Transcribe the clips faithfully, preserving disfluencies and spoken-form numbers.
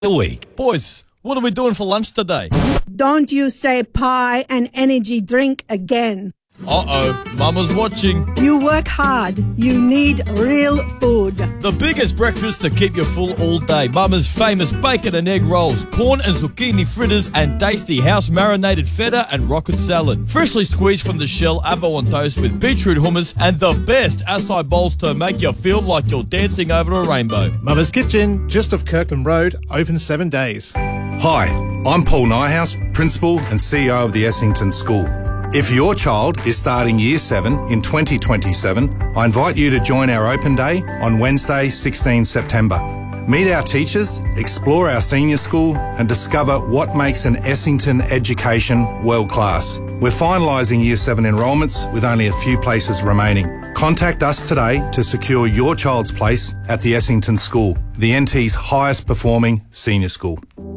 a week. Boys, what are we doing for lunch today? Don't you say pie and energy drink again. Uh-oh, Mama's watching. You work hard. You need real food. The biggest breakfast to keep you full all day. Mama's famous bacon and egg rolls, corn and zucchini fritters, and tasty house-marinated feta and rocket salad. Freshly squeezed from the shell, avo on toast with beetroot hummus, and the best acai bowls to make you feel like you're dancing over a rainbow. Mama's Kitchen, just off Kirkland Road, open seven days. Hi, I'm Paul Nyhouse, Principal and C E O of the Essington School. If your child is starting Year seven in twenty twenty-seven, I invite you to join our Open Day on Wednesday, the sixteenth of September. Meet our teachers, explore our senior school and discover what makes an Essington education world-class. We're finalising Year seven enrolments with only a few places remaining. Contact us today to secure your child's place at the Essington School, the N T's highest performing senior school.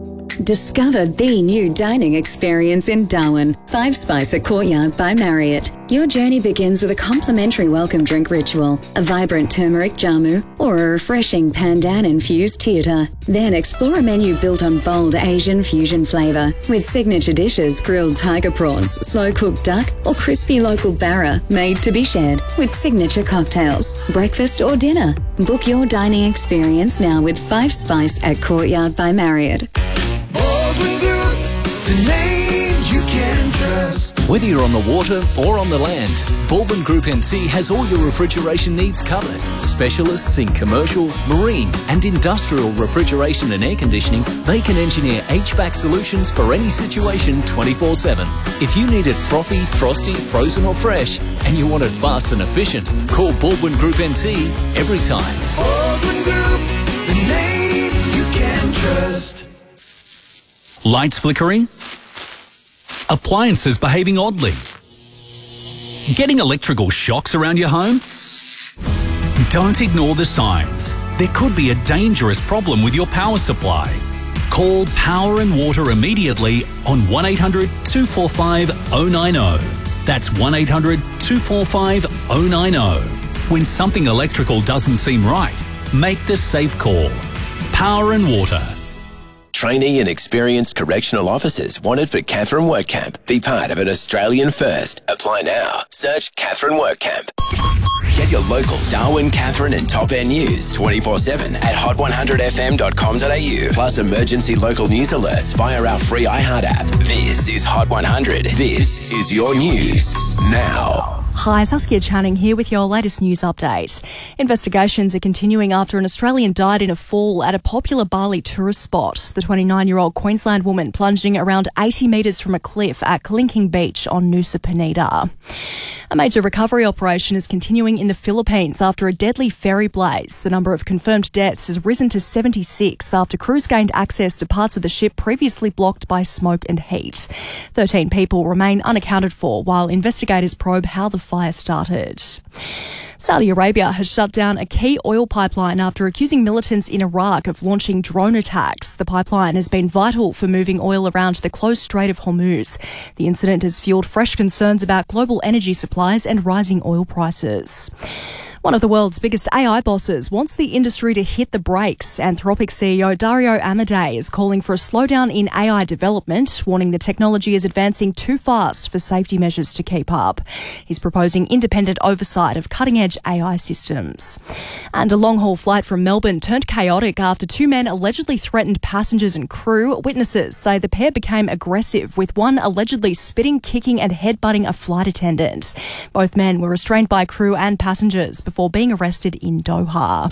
Discover the new dining experience in Darwin. Five Spice at Courtyard by Marriott. Your journey begins with a complimentary welcome drink ritual, a vibrant turmeric jamu, or a refreshing pandan-infused theatre. Then explore a menu built on bold Asian fusion flavour, with signature dishes, grilled tiger prawns, slow-cooked duck, or crispy local barra, made to be shared, with signature cocktails, breakfast or dinner. Book your dining experience now with Five Spice at Courtyard by Marriott. Baldwin Group, the name you can trust. Whether you're on the water or on the land, Baldwin Group N T has all your refrigeration needs covered. Specialists in commercial, marine and industrial refrigeration and air conditioning, they can engineer H V A C solutions for any situation twenty-four seven. If you need it frothy, frosty, frozen or fresh, and you want it fast and efficient, call Baldwin Group N T every time. Baldwin Group, the name you can trust. Lights flickering? Appliances behaving oddly? Getting electrical shocks around your home? Don't ignore the signs. There could be a dangerous problem with your power supply. Call Power and Water immediately on one eight hundred two four five oh nine oh. That's one eight hundred two four five oh nine oh. When something electrical doesn't seem right, make the safe call. Power and Water. Trainee and experienced correctional officers wanted for Katherine Work Camp. Be part of an Australian first. Apply now. Search Katherine Work Camp. Get your local Darwin, Katherine and Top End news twenty-four seven at hot one hundred f m dot com dot a u. Plus emergency local news alerts via our free iHeart app. This is Hot one hundred. This is your news now. Hi, Saskia Channing here with your latest news update. Investigations are continuing after an Australian died in a fall at a popular Bali tourist spot. The twenty-nine-year-old Queensland woman plunging around eighty metres from a cliff at Kalinking Beach on Nusa Penida. A major recovery operation is continuing in the Philippines after a deadly ferry blaze. The number of confirmed deaths has risen to seventy-six after crews gained access to parts of the ship previously blocked by smoke and heat. thirteen people remain unaccounted for while investigators probe how the fire started. Saudi Arabia has shut down a key oil pipeline after accusing militants in Iraq of launching drone attacks. The pipeline has been vital for moving oil around the closed Strait of Hormuz. The incident has fueled fresh concerns about global energy supplies and rising oil prices. One of the world's biggest A I bosses wants the industry to hit the brakes. Anthropic C E O Dario Amodei is calling for a slowdown in A I development, warning the technology is advancing too fast for safety measures to keep up. He's proposing independent oversight of cutting-edge A I systems. And a long-haul flight from Melbourne turned chaotic after two men allegedly threatened passengers and crew. Witnesses say the pair became aggressive, with one allegedly spitting, kicking and headbutting a flight attendant. Both men were restrained by crew and passengers before being arrested in Doha.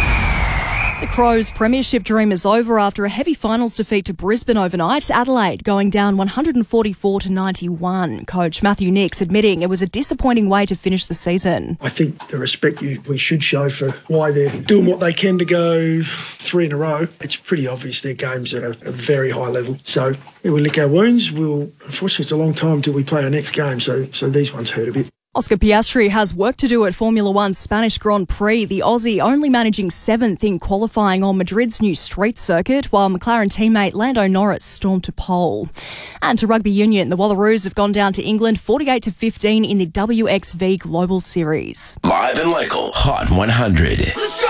The Crows' premiership dream is over after a heavy finals defeat to Brisbane overnight. Adelaide going down one hundred forty-four to ninety-one. Coach Matthew Nicks admitting it was a disappointing way to finish the season. I think the respect you, we should show for why they're doing what they can to go three in a row. It's pretty obvious their game's at a, a very high level. So yeah, we lick our wounds. We'll, unfortunately, it's a long time till we play our next game, so so these ones hurt a bit. Oscar Piastri has work to do at Formula One's Spanish Grand Prix, the Aussie only managing seventh in qualifying on Madrid's new street circuit, while McLaren teammate Lando Norris stormed to pole. And to rugby union, the Wallaroos have gone down to England forty-eight to fifteen in the W X V Global Series. Live and local, Hot one hundred. Let's go!